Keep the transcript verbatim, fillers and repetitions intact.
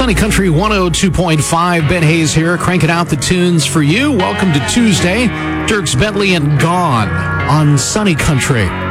Sunny Country one oh two point five. Ben Hayes here, cranking out the tunes for you. Welcome to Tuesday. Dierks Bentley and Gone on Sunny Country.